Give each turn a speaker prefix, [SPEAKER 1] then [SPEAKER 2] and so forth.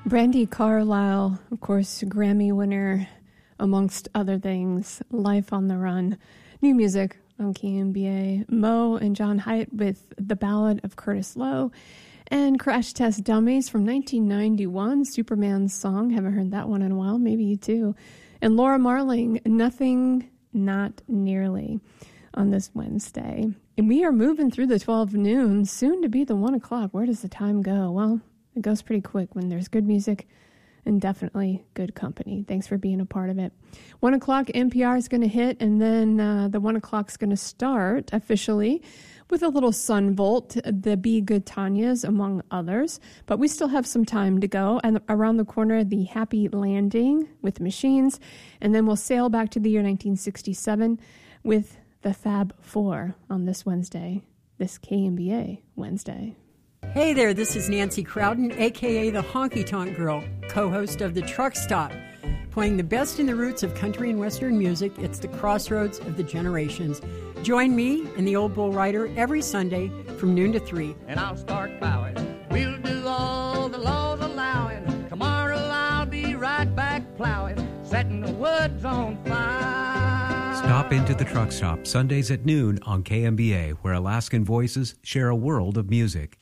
[SPEAKER 1] Brandi Carlile, of course, Grammy winner, amongst other things, Life on the Run. New music on KMBA. Mo and John Haidt with The Ballad of Curtis Loew. And Crash Test Dummies from 1991, Superman's song. Haven't heard that one in a while. Maybe you too. And Laura Marling, Nothing, Not Nearly, on this Wednesday. And we are moving through the 12 noon, soon to be the 1 o'clock. Where does the time go? Well, it goes pretty quick when there's good music and definitely good company. Thanks for being a part of it. 1 o'clock, NPR is going to hit, and then the 1 o'clock is going to start officially with a little Sun Volt, the Be Good Tanyas, among others. But we still have some time to go. And around the corner, the Happy Landing with Machines. And then we'll sail back to the year 1967 with the Fab Four on this Wednesday, this KMBA Wednesday.
[SPEAKER 2] Hey there, this is Nancy Crowden, a.k.a. the Honky Tonk Girl, co-host of The Truck Stop. Playing the best in the roots of country and western music, it's the crossroads of the generations. Join me and the Old Bull Rider every Sunday from noon to 3.
[SPEAKER 3] And I'll start plowing. We'll do all the laws allowing. Tomorrow I'll be right back plowing, setting the woods on fire.
[SPEAKER 4] Stop into the Truck Stop Sundays at noon on KMBA, where Alaskan voices share a world of music.